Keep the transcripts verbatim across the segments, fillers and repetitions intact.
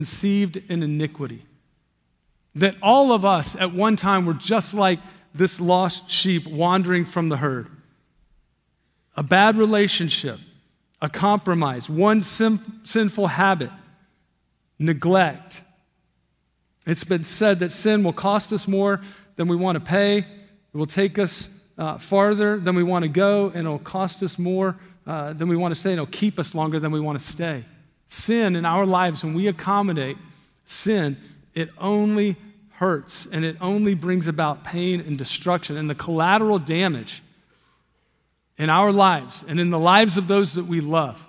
conceived in iniquity. That all of us at one time were just like this lost sheep wandering from the herd. A bad relationship, a compromise, one sim- sinful habit, neglect. It's been said that sin will cost us more than we want to pay. It will take us uh, farther than we want to go, and it'll cost us more uh, than we want to stay, and it'll keep us longer than we want to stay. Sin in our lives, when we accommodate sin, it only hurts, and it only brings about pain and destruction. And the collateral damage in our lives and in the lives of those that we love,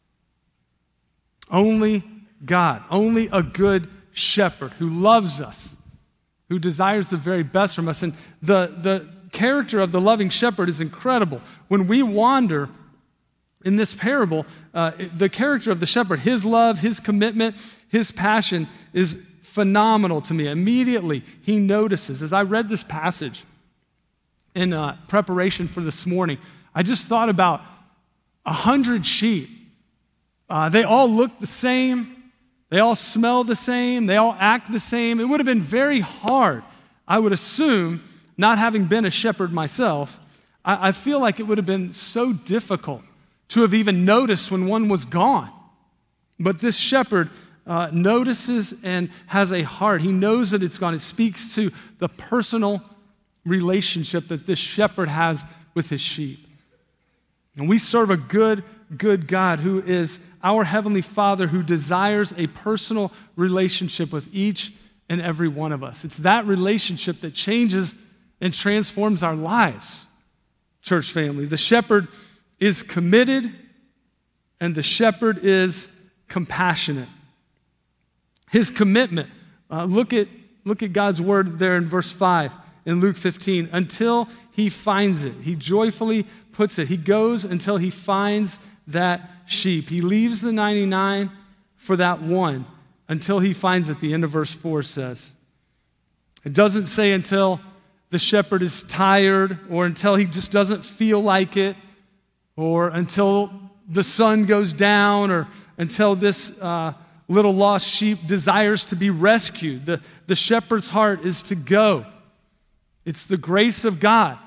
only God, only a good shepherd who loves us, who desires the very best from us. And the, the character of the loving shepherd is incredible. When we wander in this parable, uh, the character of the shepherd, his love, his commitment, his passion is phenomenal to me. Immediately, he notices. As I read this passage in uh, preparation for this morning, I just thought about a hundred sheep. Uh, they all look the same. They all smell the same. They all act the same. It would have been very hard, I would assume, not having been a shepherd myself, I, I feel like it would have been so difficult to have even noticed when one was gone. But this shepherd uh, notices and has a heart. He knows that it's gone. It speaks to the personal relationship that this shepherd has with his sheep. And we serve a good, good God who is our Heavenly Father, who desires a personal relationship with each and every one of us. It's that relationship that changes and transforms our lives, church family. The shepherd is committed, and the shepherd is compassionate. His commitment, uh, look at, look at God's word there in verse five in Luke fifteen. Until he finds it, he joyfully puts it. He goes until he finds that sheep. He leaves the ninety-nine for that one until he finds it, the end of verse four says. It doesn't say until the shepherd is tired or until he just doesn't feel like it or until the sun goes down or until this uh, little lost sheep desires to be rescued. The, the shepherd's heart is to go. It's the grace of God.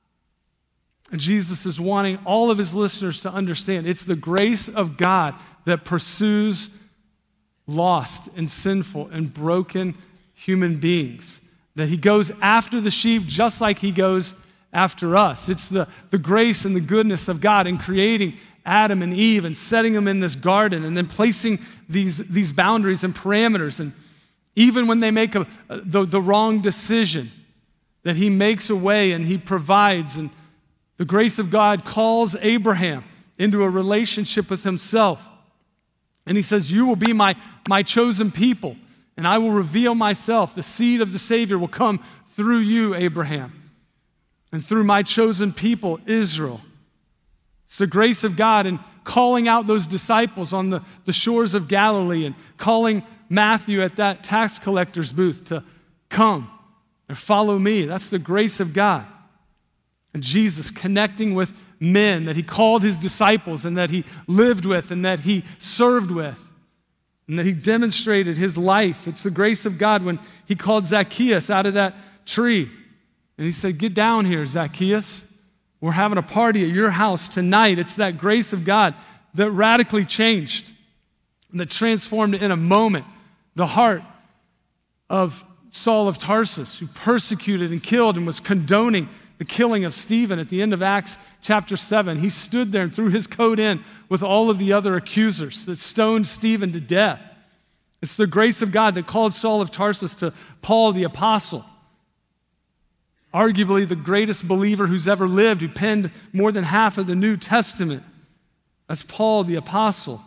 And Jesus is wanting all of his listeners to understand it's the grace of God that pursues lost and sinful and broken human beings. That he goes after the sheep just like he goes after us. It's the, the grace and the goodness of God in creating Adam and Eve and setting them in this garden and then placing these, these boundaries and parameters. And even when they make a, the, the wrong decision, that he makes a way and he provides. And the grace of God calls Abraham into a relationship with himself. And he says, you will be my, my chosen people, and I will reveal myself. The seed of the Savior will come through you, Abraham, and through my chosen people, Israel. It's the grace of God in calling out those disciples on the, the shores of Galilee and calling Matthew at that tax collector's booth to come and follow me. That's the grace of God. And Jesus connecting with men that he called his disciples and that he lived with and that he served with and that he demonstrated his life. It's the grace of God when he called Zacchaeus out of that tree. And he said, get down here, Zacchaeus. We're having a party at your house tonight. It's that grace of God that radically changed and that transformed in a moment the heart of Saul of Tarsus, who persecuted and killed and was condoning the killing of Stephen at the end of Acts chapter seven. He stood there and threw his coat in with all of the other accusers that stoned Stephen to death. It's the grace of God that called Saul of Tarsus to Paul the apostle, arguably the greatest believer who's ever lived, who penned more than half of the New Testament. That's Paul the apostle.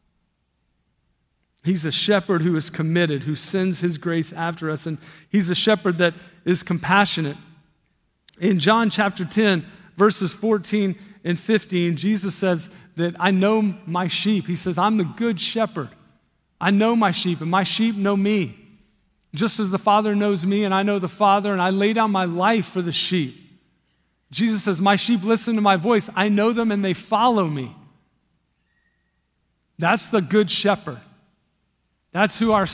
He's a shepherd who is committed, who sends his grace after us, and he's a shepherd that is compassionate. In John chapter ten, verses fourteen and fifteen, Jesus says that I know my sheep. He says, I'm the good shepherd. I know my sheep, and my sheep know me. Just as the Father knows me, and I know the Father, and I lay down my life for the sheep. Jesus says, my sheep listen to my voice. I know them, and they follow me. That's the good shepherd. That's who our